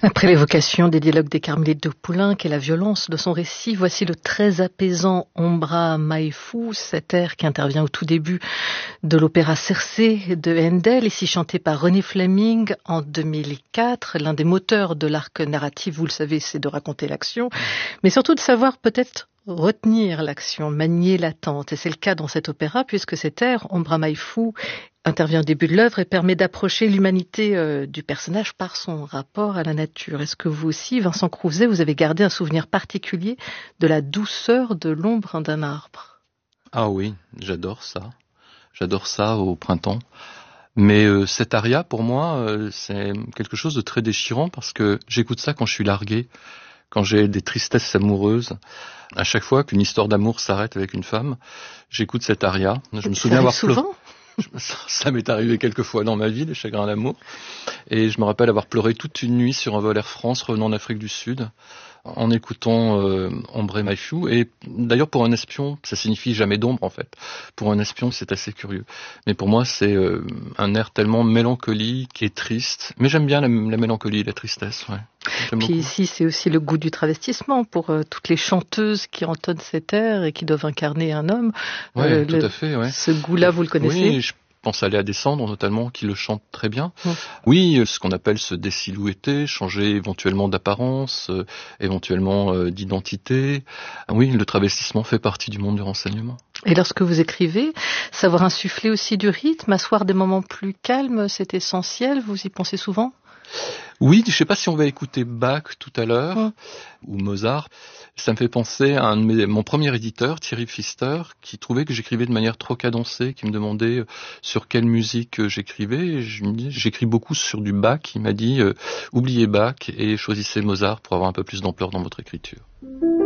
Après l'évocation des dialogues des Carmélites de Poulenc et la violence de son récit, voici le très apaisant Ombra mai fu, cet air qui intervient au tout début de l'opéra Circé de Handel, ici chanté par René Fleming en 2004. L'un des moteurs de l'arc narratif, vous le savez, c'est de raconter l'action, mais surtout de savoir peut-être retenir l'action, manier l'attente. Et c'est le cas dans cet opéra, puisque cet air, Ombra mai fu, intervient au début de l'œuvre et permet d'approcher l'humanité du personnage par son rapport à la nature. Est-ce que vous aussi, Vincent Crouzet, vous avez gardé un souvenir particulier de la douceur de l'ombre d'un arbre? Ah oui, j'adore ça. J'adore ça au printemps. Mais cet aria, pour moi, c'est quelque chose de très déchirant parce que j'écoute ça quand je suis largué, quand j'ai des tristesses amoureuses. À chaque fois qu'une histoire d'amour s'arrête avec une femme, j'écoute cet aria. Je me souviens avoir pleuré. Ça m'est arrivé quelques fois dans ma vie, des chagrins d'amour. Et je me rappelle avoir pleuré toute une nuit sur un vol Air France revenant d'Afrique du Sud, en écoutant Ombra mai fu. Et d'ailleurs, pour un espion, ça signifie jamais d'ombre, en fait. Pour un espion, c'est assez curieux. Mais pour moi, c'est un air tellement mélancolique et triste. Mais j'aime bien la mélancolie et la tristesse, ouais. Puis ici, c'est aussi le goût du travestissement pour toutes les chanteuses qui entonnent cet air et qui doivent incarner un homme. Oui, tout à fait. Ouais. Ce goût-là, vous le connaissez? Oui, je pense à Léa Descendre, notamment, qui le chante très bien. Oui, ce qu'on appelle se désilhouetter, changer éventuellement d'apparence, éventuellement d'identité. Oui, le travestissement fait partie du monde du renseignement. Et lorsque vous écrivez, savoir insuffler aussi du rythme, asseoir des moments plus calmes, c'est essentiel, vous y pensez souvent? Oui, je ne sais pas si on va écouter Bach tout à l'heure, ou Mozart. Ça me fait penser à mon premier éditeur, Thierry Pfister, qui trouvait que j'écrivais de manière trop cadencée, qui me demandait sur quelle musique j'écrivais. Et je me dis, j'écris beaucoup sur du Bach. Il m'a dit, oubliez Bach et choisissez Mozart pour avoir un peu plus d'ampleur dans votre écriture.